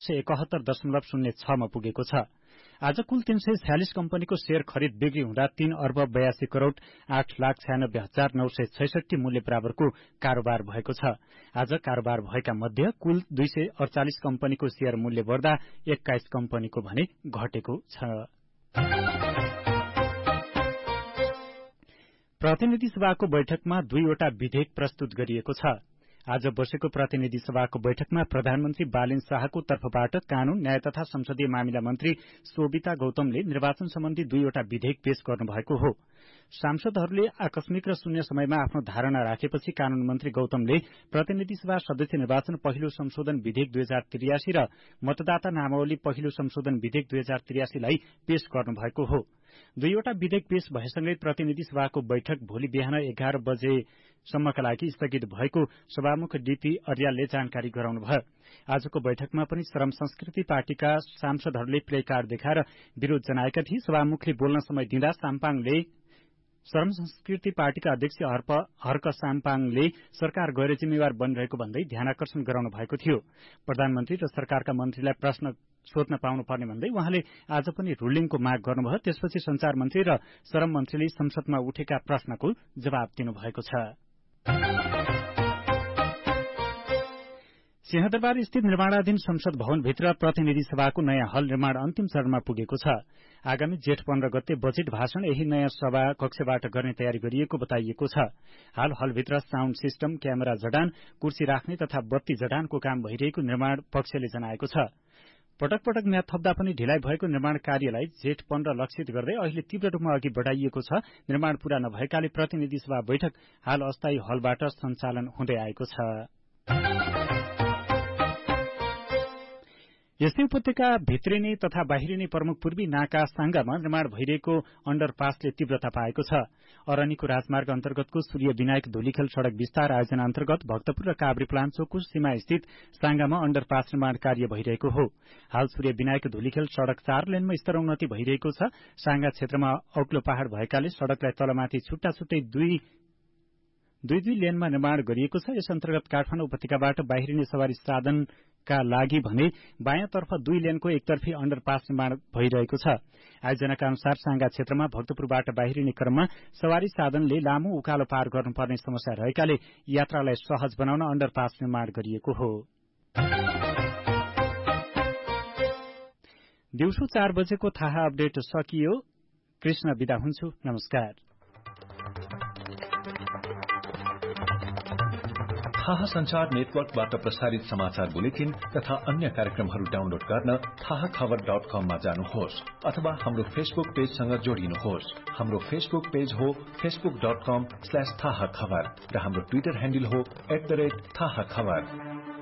771.06 मा पुगेको छ। आज कुल 346 कम्पनीको शेयर खरिद बिक्री हुँदा 3 अर्ब 82 करोड़ 8,96,966 मूल्य बराबरको कारोबार भएको छ। आज कारोबार भएका मध्ये कुल 248 कम्पनीको शेयर मूल्य बढ्दा 21 कम्पनीको भने घटेको छ। प्रतिनिधि सभाको बैठकमा 2वटा विधेयक प्रस्तुत गरिएको छ। आज बसेको प्रतिनिधि सभाको बैठकमा प्रधानमन्त्री बालेन शाहको तर्फबाट कानून, न्याय तथा संसदीय मामिला मन्त्री शोभिता गौतमले निर्वाचन सम्बन्धी 2वटा विधेयक पेश गर्नुभएको हो। सांसदहरूले आकस्मिक र शून्य समयमा आफ्नो धारणा राखेपछि कानून मन्त्री गौतमले प्रतिनिधि सभा सदस्य निर्वाचन पहिलो संशोधन विधेयक 2083 र मतदाता नामावली पहिलो संशोधन विधेयक 2083 लाई पेश गर्नुभएको हो। 2वटा विधेयक पेश भएसँगै प्रतिनिधि सभाको बैठक भोलि बिहान 11 बजेसम्मका लागि स्थगित भएको सभामुख डीपी अर्यालले जानकारी गराउनुभयो। आजको बैठकमा पनि श्रम संस्कृति पार्टीका सांसदहरूले प्ले कार्ड देखाएर विरोध जनाएका थिए। सभामुखले बोल्न समय दिँदा श्रम संस्कृति पार्टीका अध्यक्ष हर्क साम्पाङले सरकार गैर जिम्मेवार बनिरहेको भन्दै ध्यानाकर्षण गराउनु भएको थियो। प्रधानमन्त्री र सरकारका मन्त्रीलाई प्रश्न सोध्न पाउनुपर्ने भन्दै उहाँले आज पनि रुलिङको माग गर्नुभयो। त्यसपछि संचार मन्त्री र श्रम मन्त्रीले संसदमा उठेका प्रश्नको जवाब दिनुभएको छ। सिंहदरबार स्थित निर्माणाधीन संसद भवनभित्र प्रतिनिधि सभाको नयाँ हल निर्माण अन्तिम चरणमा पुगेको छ। आगामी जेठ 15 गते बजेट भाषण यही नयाँ सभा कक्षबाट गर्ने तयारी गरिएको बताइएको छ। हाल हलभित्र साउण्ड सिस्टम, क्यामेरा जडान, कुर्सी राख्ने तथा बत्ती जडानको काम भइरहेको निर्माण पक्षले जनाएको छ। पटक पटक म्याद थप्दा पनि ढिलाइ भएको निर्माण कार्यलाई जेठ 15 लक्षित गर्दै अहिले तीव्र रूपमा अघि बढ़ाइएको छ। निर्माण पूरा नभएकाले प्रतिनिधि सभा बैठक हाल अस्थायी हलबाट सञ्चालन हुँदै आएको छ। यस्तै उपत्यका भित्रिने तथा बाहिरिने प्रमुख पूर्वी नाका साङ्गामा निर्माण भइरहेको अण्डरपासले तीव्रता पाएको छ। अरनीको राजमार्ग अन्तर्गतको सूर्य विनायक धुलीखेल सड़क विस्तार आयोजना अन्तर्गत भक्तपुर र काभ्रे प्लाञ्चोकको सीमा स्थित साङ्गामा अण्डरपास निर्माण कार्य भइरहेको हो। हाल सूर्य विनायक धुलीखेल सड़क 4 लेनमा स्तरोन्नति भइरहेको छ। साङ्गा क्षेत्रमा औक्लो पहाड़ भएकाले सड़कलाई तलमाथि छुट्टा छुट्टै दुई लेनमा निर्माण गरिएको छ। यस अन्तर्गत काठमाडौँ उपत्यकाबाट बाहिरिने सवारी साधनका लागि भने बायाँतर्फ 2 लेनको एकतर्फी अण्डरपास निर्माण भइरहेको छ। आयोजनाका अनुसार साङ्गा क्षेत्रमा भक्तपुरबाट बाहिरिने क्रममा सवारी साधनले लामो उकालो पार गर्नुपर्ने समस्या रहेकाले यात्रालाई सहज बनाउन अण्डरपास निर्माण गरिएको हो। दिउँसो 4 बजेको थाहा अपडेट सकियो। कृष्ण बिदा हुन्छु। नमस्कार। थाहा संचार नेटवर्कबाट प्रसारित समाचार बुलेटिन तथा अन्य कार्यक्रमहरू डाउनलोड गर्न थाहाखबर.com मा जानुहोस् अथवा हाम्रो फेसबुक पेजसँग जोडिनुहोस्। हाम्रो फेसबुक पेज हो facebook.com/थाहाखबर र हाम्रो ट्विटर ह्यान्डल हो @थाहाखबर।